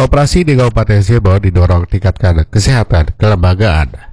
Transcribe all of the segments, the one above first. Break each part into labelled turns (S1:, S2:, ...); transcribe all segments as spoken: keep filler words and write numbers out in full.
S1: Koperasi di Kabupaten Cirebon didorong tingkatkan kesehatan kelembagaan.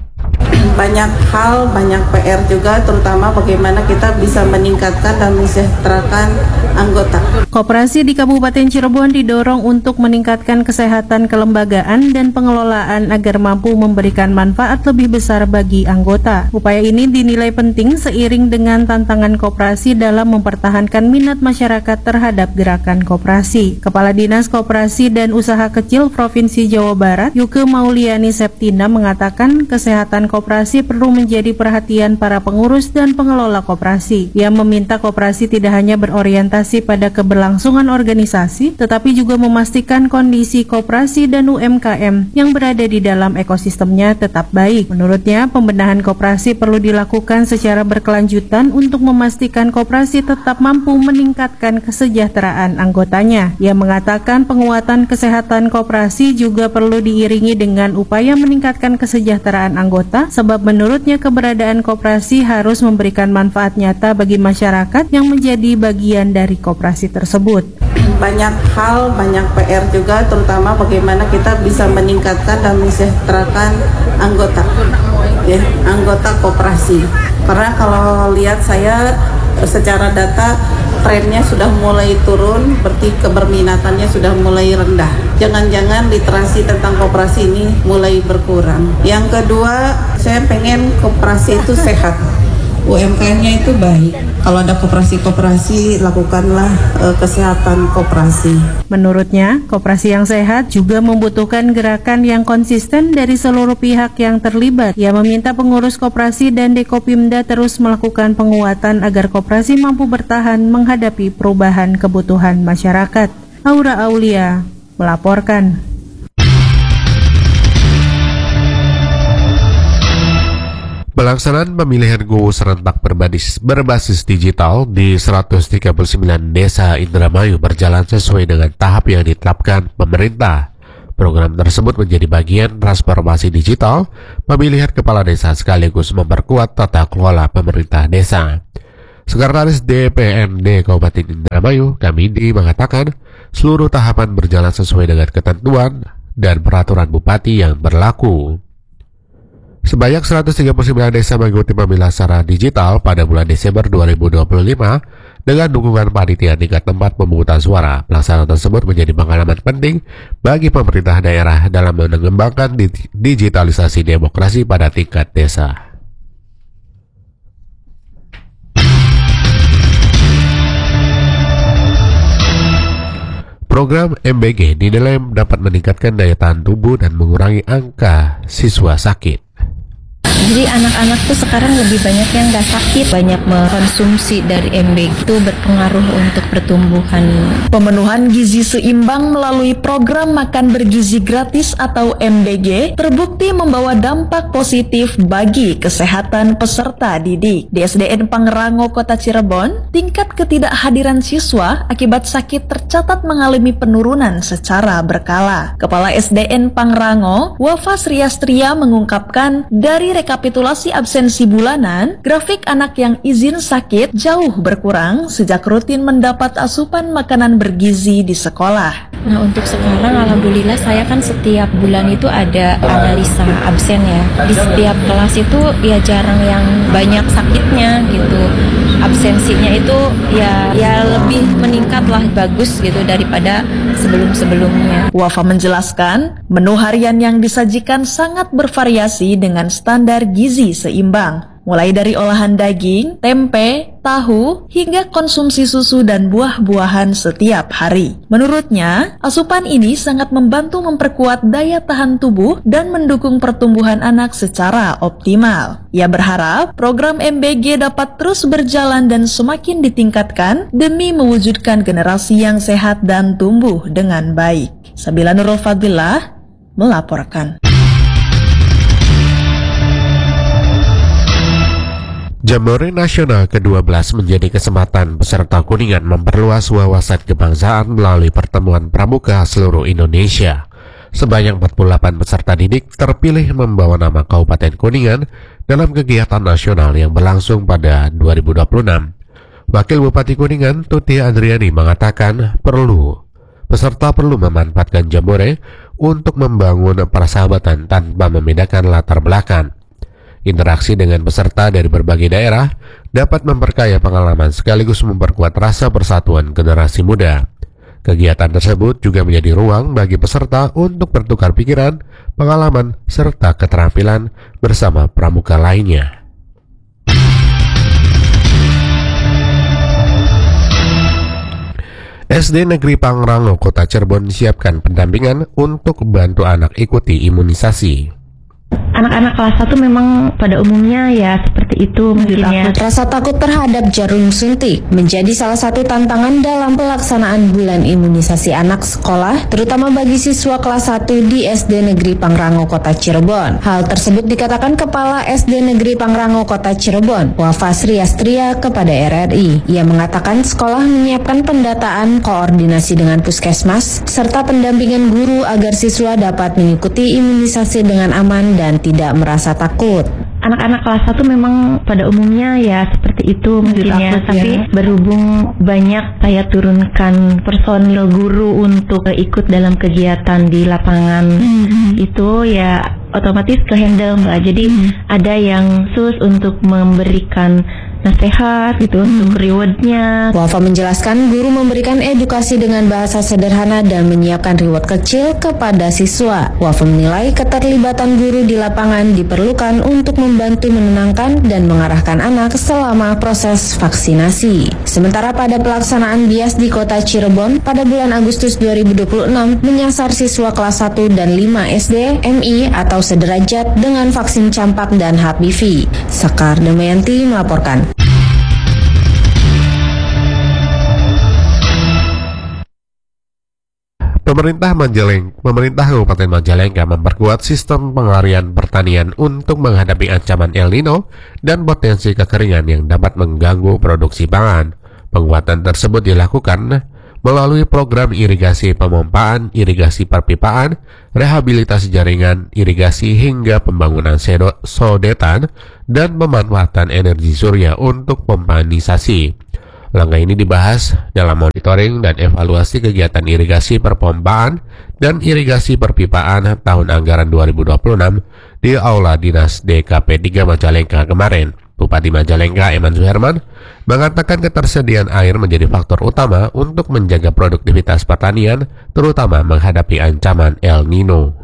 S2: Banyak hal, banyak P R juga, terutama bagaimana kita bisa meningkatkan dan mensejahterakan anggota.
S3: Koperasi di Kabupaten Cirebon didorong untuk meningkatkan kesehatan kelembagaan dan pengelolaan agar mampu memberikan manfaat lebih besar bagi anggota. Upaya ini dinilai penting seiring dengan tantangan koperasi dalam mempertahankan minat masyarakat terhadap gerakan koperasi. Kepala Dinas Koperasi dan Usaha Kecil Provinsi Jawa Barat, Yuke Mauliani Septina, mengatakan kesehatan koperasi perlu menjadi perhatian para pengurus dan pengelola koperasi. Ia meminta koperasi tidak hanya berorientasi pada keberlangsungan organisasi, tetapi juga memastikan kondisi koperasi dan U M K M yang berada di dalam ekosistemnya tetap baik. Menurutnya, pembenahan koperasi perlu dilakukan secara berkelanjutan untuk memastikan koperasi tetap mampu meningkatkan kesejahteraan anggotanya. Ia mengatakan penguatan kesehatan koperasi juga perlu diiringi dengan upaya meningkatkan kesejahteraan anggota, sebab menurutnya keberadaan koperasi harus memberikan manfaat nyata bagi masyarakat yang menjadi bagian dari koperasi tersebut.
S2: Banyak hal, banyak P R juga, terutama bagaimana kita bisa meningkatkan dan mensejahterakan anggota, ya, anggota koperasi. Karena kalau lihat saya secara data trennya sudah mulai turun, berarti keberminatannya sudah mulai rendah. Jangan-jangan literasi tentang koperasi ini mulai berkurang. Yang kedua, saya pengen koperasi itu sehat, U M K M-nya itu baik. Kalau ada koperasi-koperasi, lakukanlah e, kesehatan koperasi.
S3: Menurutnya, koperasi yang sehat juga membutuhkan gerakan yang konsisten dari seluruh pihak yang terlibat. Ia meminta pengurus koperasi dan Dekopimda terus melakukan penguatan agar koperasi mampu bertahan menghadapi perubahan kebutuhan masyarakat. Aura Aulia melaporkan.
S1: Pelaksanaan pemilihan G U serentak berbasis, berbasis digital di seratus tiga puluh sembilan desa Indramayu berjalan sesuai dengan tahap yang ditetapkan pemerintah. Program tersebut menjadi bagian transformasi digital pemilihan kepala desa sekaligus memperkuat tata kelola pemerintah desa. Sekretaris D P R D Kabupaten Indramayu, Kamindi, mengatakan seluruh tahapan berjalan sesuai dengan ketentuan dan peraturan bupati yang berlaku. Sebanyak seratus tiga puluh sembilan desa mengikuti pemilihan secara digital pada bulan Desember dua ribu dua puluh lima dengan dukungan panitia tingkat tempat pemungutan suara. Pelaksanaan tersebut menjadi pengalaman penting bagi pemerintah daerah dalam mengembangkan digitalisasi demokrasi pada tingkat desa. Program M B G dinilai dapat meningkatkan daya tahan tubuh dan mengurangi angka siswa sakit.
S4: Jadi anak-anak tuh sekarang lebih banyak yang nggak sakit, banyak mengkonsumsi dari M B G, itu berpengaruh untuk pertumbuhan.
S5: Pemenuhan gizi seimbang melalui program makan bergizi gratis atau M B G terbukti membawa dampak positif bagi kesehatan peserta didik. Di S D N Pangrango, Kota Cirebon, tingkat ketidakhadiran siswa akibat sakit tercatat mengalami penurunan secara berkala. Kepala S D N Pangrango, Wafa Sriastria, mengungkapkan dari rekapitulasi absensi bulanan, grafik anak yang izin sakit jauh berkurang sejak rutin mendapat asupan makanan bergizi di sekolah.
S4: Nah, untuk sekarang alhamdulillah saya kan setiap bulan itu ada analisa absen ya. Di setiap kelas itu ya jarang yang banyak sakitnya gitu. Absensinya itu ya ya lebih meningkat lah, bagus gitu daripada sebelum-sebelumnya.
S5: Wafa menjelaskan, menu harian yang disajikan sangat bervariasi dengan standar gizi seimbang, mulai dari olahan daging, tempe, tahu, hingga konsumsi susu dan buah-buahan setiap hari. Menurutnya, asupan ini sangat membantu memperkuat daya tahan tubuh dan mendukung pertumbuhan anak secara optimal. Ia berharap program M B G dapat terus berjalan dan semakin ditingkatkan demi mewujudkan generasi yang sehat dan tumbuh dengan baik. Sabila Nurul Fadillah melaporkan.
S1: Jambore Nasional kedua belas menjadi kesempatan peserta Kuningan memperluas wawasan kebangsaan melalui pertemuan pramuka seluruh Indonesia. Sebanyak empat puluh delapan peserta didik terpilih membawa nama Kabupaten Kuningan dalam kegiatan nasional yang berlangsung pada dua ribu dua puluh enam. Wakil Bupati Kuningan, Tuti Adriani, mengatakan perlu peserta perlu memanfaatkan Jambore untuk membangun persahabatan tanpa membedakan latar belakang. Interaksi dengan peserta dari berbagai daerah dapat memperkaya pengalaman sekaligus memperkuat rasa persatuan generasi muda. Kegiatan tersebut juga menjadi ruang bagi peserta untuk bertukar pikiran, pengalaman, serta keterampilan bersama pramuka lainnya. S D Negeri Pangrango, Kota Cirebon siapkan pendampingan untuk bantu anak ikuti imunisasi.
S6: Anak-anak kelas satu memang pada umumnya ya seperti itu mungkin ya.
S7: Rasa takut terhadap jarum suntik menjadi salah satu tantangan dalam pelaksanaan bulan imunisasi anak sekolah, terutama bagi siswa kelas satu di S D Negeri Pangrango, Kota Cirebon. Hal tersebut dikatakan Kepala S D Negeri Pangrango, Kota Cirebon, Wafa Sri Astria kepada R R I. Ia mengatakan sekolah menyiapkan pendataan, koordinasi dengan puskesmas, serta pendampingan guru agar siswa dapat mengikuti imunisasi dengan aman dan tidak merasa takut.
S6: Anak-anak kelas satu memang pada umumnya ya seperti itu mungkin ya, tapi ya. Berhubung banyak saya turunkan personil guru untuk ikut dalam kegiatan di lapangan mm-hmm. itu ya otomatis ke-handle Mbak. Jadi mm-hmm. ada yang khusus untuk memberikan nasihat gitu hmm. untuk rewardnya.
S7: Wafa menjelaskan guru memberikan edukasi dengan bahasa sederhana dan menyiapkan reward kecil kepada siswa. Wafa menilai keterlibatan guru di lapangan diperlukan untuk membantu menenangkan dan mengarahkan anak selama proses vaksinasi. Sementara pada pelaksanaan B I A S di Kota Cirebon pada bulan Agustus dua ribu dua puluh enam menyasar siswa kelas satu dan lima S D M I atau sederajat dengan vaksin campak dan H P V. Sekar Damayanti melaporkan.
S1: Pemerintah Majalengka, pemerintah Kabupaten Majalengka memperkuat sistem pengarian pertanian untuk menghadapi ancaman El Nino dan potensi kekeringan yang dapat mengganggu produksi pangan. Penguatan tersebut dilakukan melalui program irigasi pemompaan, irigasi perpipaan, rehabilitasi jaringan irigasi hingga pembangunan sodetan dan pemanfaatan energi surya untuk pompanisasi. Langkah ini dibahas dalam monitoring dan evaluasi kegiatan irigasi perpompaan dan irigasi perpipaan tahun anggaran dua ribu dua puluh enam di Aula Dinas D K P tiga Majalengka kemarin. Bupati Majalengka Eman Suherman mengatakan ketersediaan air menjadi faktor utama untuk menjaga produktivitas pertanian, terutama menghadapi ancaman El Nino.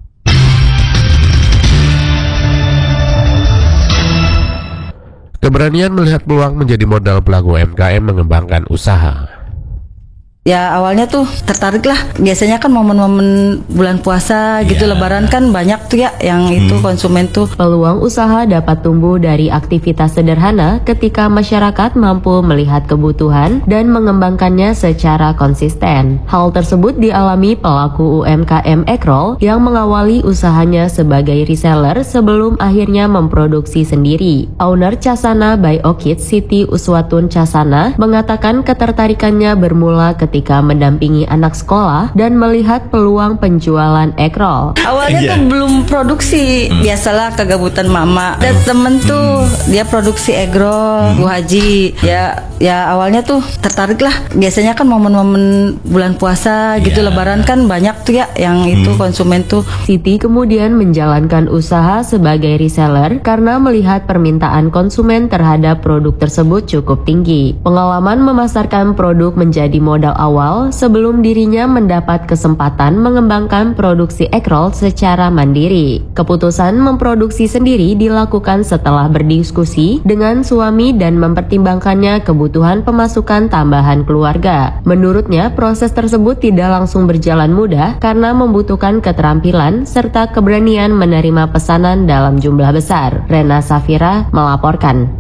S1: Keberanian melihat peluang menjadi modal pelaku U M K M mengembangkan usaha.
S8: Ya awalnya tuh tertarik lah, biasanya kan momen-momen bulan puasa gitu, yeah. Lebaran kan banyak tuh ya yang hmm. itu konsumen tuh.
S9: Peluang usaha dapat tumbuh dari aktivitas sederhana ketika masyarakat mampu melihat kebutuhan dan mengembangkannya secara konsisten. Hal tersebut dialami pelaku U M K M Ekrol yang mengawali usahanya sebagai reseller sebelum akhirnya memproduksi sendiri. Owner Casana by Orchid Siti Uswatun Casana mengatakan ketertarikannya bermula ketika ketika mendampingi anak sekolah dan melihat peluang penjualan ekrol.
S8: Awalnya yeah. tuh belum produksi, hmm. biasalah kegabutan mama. Dan temen tuh hmm. dia produksi egrol, hmm. Bu Haji. Ya, ya awalnya tuh tertarik lah. Biasanya kan momen-momen bulan puasa gitu, yeah. Lebaran kan banyak tuh ya yang hmm. itu konsumen tuh.
S9: Siti kemudian menjalankan usaha sebagai reseller karena melihat permintaan konsumen terhadap produk tersebut cukup tinggi. Pengalaman memasarkan produk menjadi modal awal sebelum dirinya mendapat kesempatan mengembangkan produksi ekrol secara mandiri. Keputusan memproduksi sendiri dilakukan setelah berdiskusi dengan suami dan mempertimbangkannya kebutuhan pemasukan tambahan keluarga. Menurutnya, proses tersebut tidak langsung berjalan mudah karena membutuhkan keterampilan serta keberanian menerima pesanan dalam jumlah besar. Rena Safira melaporkan.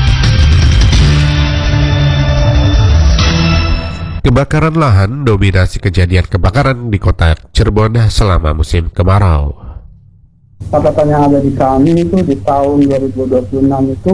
S1: Kebakaran lahan dominasi kejadian kebakaran di Kota Cirebon selama musim kemarau.
S10: Catatan yang ada di kami itu di tahun dua ribu dua puluh enam itu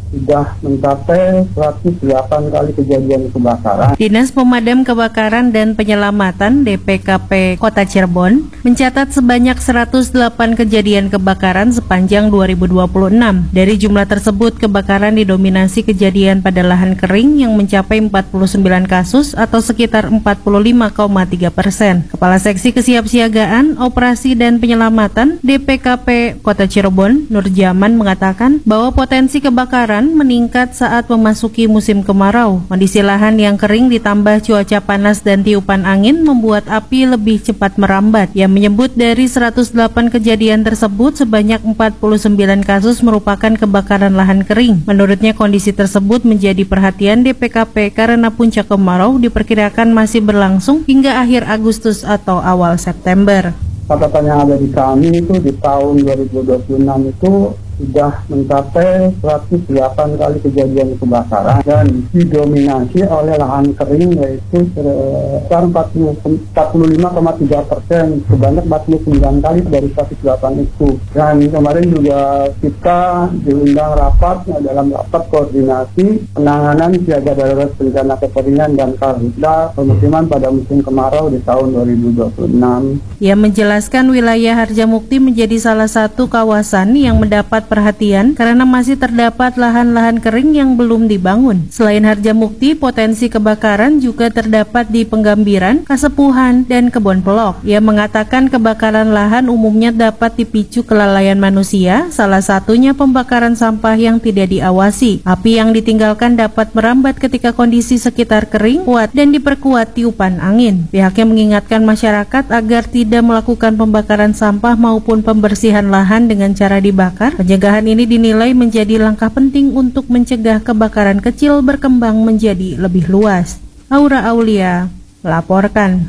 S10: sudah mencapai seratus delapan kali kejadian kebakaran.
S3: Dinas Pemadam Kebakaran dan Penyelamatan D P K P Kota Cirebon mencatat sebanyak seratus delapan kejadian kebakaran sepanjang dua ribu dua puluh enam. Dari jumlah tersebut, kebakaran didominasi kejadian pada lahan kering yang mencapai empat puluh sembilan kasus atau sekitar empat puluh lima koma tiga persen. Kepala Seksi Kesiapsiagaan, Operasi dan Penyelamatan D P K P Kota Cirebon, Nurjaman, mengatakan bahwa potensi kebakaran meningkat saat memasuki musim kemarau. Kondisi lahan yang kering ditambah cuaca panas dan tiupan angin membuat api lebih cepat merambat. Ia menyebut dari seratus delapan kejadian tersebut, sebanyak empat puluh sembilan kasus merupakan kebakaran lahan kering. Menurutnya, kondisi tersebut menjadi perhatian D P K P karena puncak kemarau diperkirakan masih berlangsung hingga akhir Agustus atau awal September.
S10: Catatan yang ada di kami itu di tahun dua ribu dua puluh enam itu sudah mencapai seratus delapan kali kejadian kebakaran dan didominasi oleh lahan kering, yaitu sekitar empat puluh lima koma tiga persen, sebanyak empat puluh sembilan kali dari seratus delapan itu. Dan kemarin juga kita diundang rapat, dalam rapat koordinasi penanganan siaga darurat bencana kekeringan dan karhutla pemukiman pada musim kemarau di tahun dua ribu dua puluh enam.
S3: Ia menjelaskan wilayah Harjamukti menjadi salah satu kawasan yang mendapat perhatian karena masih terdapat lahan-lahan kering yang belum dibangun. Selain Harjamukti, potensi kebakaran juga terdapat di Penggambiran, Kasepuhan, dan Kebon Pelok. Ia mengatakan kebakaran lahan umumnya dapat dipicu kelalaian manusia, salah satunya pembakaran sampah yang tidak diawasi. Api yang ditinggalkan dapat merambat ketika kondisi sekitar kering, kuat, dan diperkuat tiupan angin. Pihaknya mengingatkan masyarakat agar tidak melakukan pembakaran sampah maupun pembersihan lahan dengan cara dibakar. Pencegahan ini dinilai menjadi langkah penting untuk mencegah kebakaran kecil berkembang menjadi lebih luas. Aura Aulia melaporkan.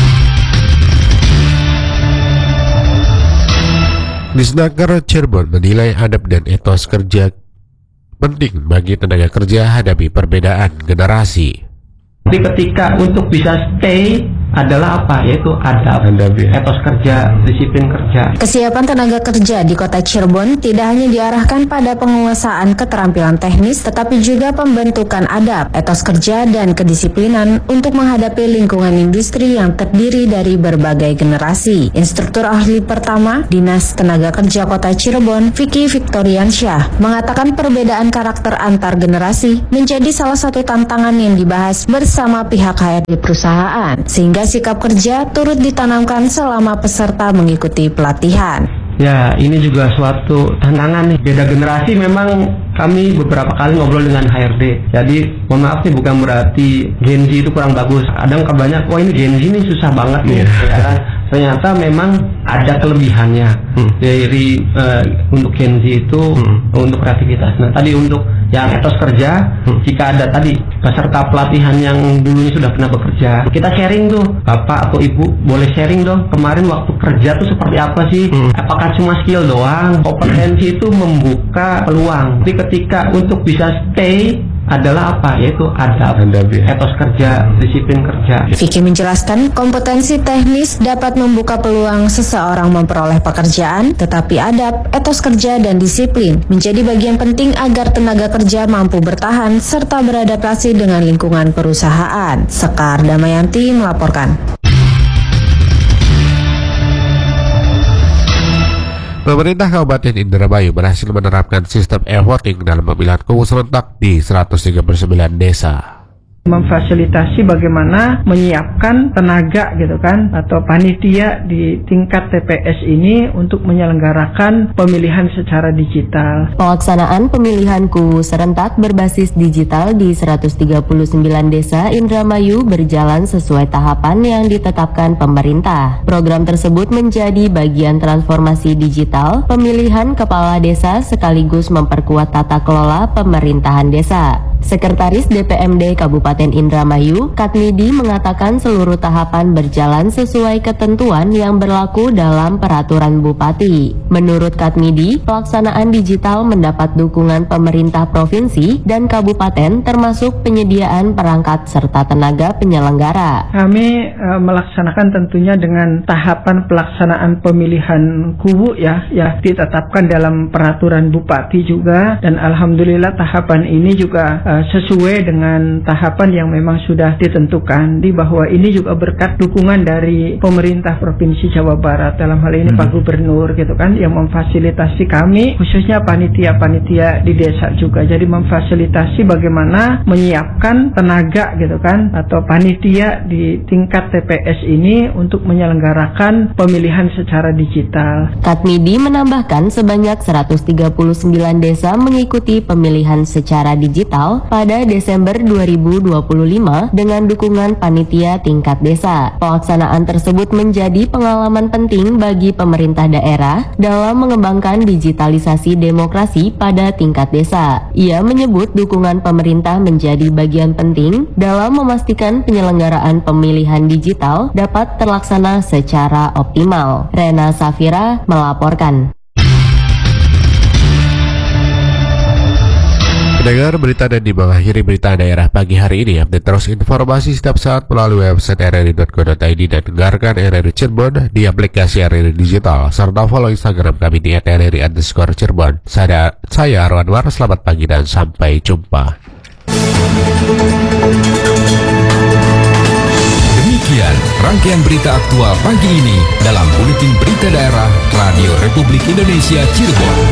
S1: Disnaker Cirebon menilai adab dan etos kerja penting bagi tenaga kerja hadapi perbedaan generasi.
S11: Jadi ketika untuk bisa stay adalah apa? Yaitu adab, etos kerja, disiplin kerja.
S7: Kesiapan tenaga kerja di Kota Cirebon tidak hanya diarahkan pada penguasaan keterampilan teknis, tetapi juga pembentukan adab, etos kerja, dan kedisiplinan untuk menghadapi lingkungan industri yang terdiri dari berbagai generasi. Instruktur ahli pertama Dinas Tenaga Kerja Kota Cirebon, Vicky Victoriansyah, mengatakan perbedaan karakter antar generasi menjadi salah satu tantangan yang dibahas bersama pihak H R D perusahaan, sehingga sikap kerja turut ditanamkan selama peserta mengikuti pelatihan.
S11: Ya, ini juga suatu tantangan nih. Beda generasi memang kami beberapa kali ngobrol dengan H R D. Jadi, mohon maaf nih, bukan berarti Gen Z itu kurang bagus. Kadang kebanyak, wah ini Gen Z ini susah banget nih. Yeah. Ya kan? Ternyata memang ada kelebihannya hmm. dari uh, untuk Gen Z itu hmm. untuk kreativitas. Nah, tadi untuk yang etos kerja, hmm. jika ada tadi peserta pelatihan yang dulunya sudah pernah bekerja, kita sharing tuh, bapak atau ibu boleh sharing dong, kemarin waktu kerja tuh seperti apa sih? Hmm. Apakah cuma skill doang? Kompetensi itu membuka peluang. Jadi ketika untuk bisa stay adalah apa? Yaitu adab, etos kerja, disiplin kerja.
S7: Vicky menjelaskan kompetensi teknis dapat membuka peluang seseorang memperoleh pekerjaan, tetapi adab, etos kerja, dan disiplin menjadi bagian penting agar tenaga kerja mampu bertahan serta beradaptasi dengan lingkungan perusahaan. Sekar Damayanti melaporkan.
S1: Pemerintah Kabupaten Indramayu berhasil menerapkan sistem e-voting dalam pemilihan umum serentak di seratus tiga puluh sembilan desa.
S12: Memfasilitasi bagaimana menyiapkan tenaga gitu kan atau panitia di tingkat T P S ini untuk menyelenggarakan pemilihan secara digital.
S9: Pelaksanaan pemilihan K U serentak berbasis digital di seratus tiga puluh sembilan desa Indramayu berjalan sesuai tahapan yang ditetapkan pemerintah. Program tersebut menjadi bagian transformasi digital pemilihan kepala desa sekaligus memperkuat tata kelola pemerintahan desa. Sekretaris D P M D Kabupaten Kabupaten Indramayu, Katmidi mengatakan seluruh tahapan berjalan sesuai ketentuan yang berlaku dalam peraturan Bupati. Menurut Katmidi, pelaksanaan digital mendapat dukungan pemerintah provinsi dan kabupaten termasuk penyediaan perangkat serta tenaga penyelenggara.
S12: Kami e, melaksanakan tentunya dengan tahapan pelaksanaan pemilihan kubu ya, ya ditetapkan dalam peraturan Bupati juga, dan alhamdulillah tahapan ini juga e, sesuai dengan tahapan yang memang sudah ditentukan, di bahwa ini juga berkat dukungan dari pemerintah Provinsi Jawa Barat, dalam hal ini hmm. Pak Gubernur gitu kan, yang memfasilitasi kami khususnya panitia-panitia di desa juga. Jadi memfasilitasi bagaimana menyiapkan tenaga gitu kan, atau panitia di tingkat T P S ini untuk menyelenggarakan pemilihan secara digital.
S9: Katmidi menambahkan sebanyak seratus tiga puluh sembilan desa mengikuti pemilihan secara digital pada Desember dua ribu dua puluh lima dengan dukungan panitia tingkat desa. Pelaksanaan tersebut menjadi pengalaman penting bagi pemerintah daerah dalam mengembangkan digitalisasi demokrasi pada tingkat desa. Ia menyebut dukungan pemerintah menjadi bagian penting dalam memastikan penyelenggaraan pemilihan digital dapat terlaksana secara optimal. Rena Safira melaporkan.
S1: Pendengar berita dan mengakhiri berita daerah pagi hari ini. Update terus informasi setiap saat melalui website r r i dot co dot i d dan dengarkan R R I Cirebon di aplikasi R R I Digital, serta follow Instagram kami di at r r i underscore Cirebon. Saya, saya Arwan War, selamat pagi dan sampai jumpa.
S13: Demikian rangkaian berita aktual pagi ini dalam Buletin Berita Daerah Radio Republik Indonesia Cirebon.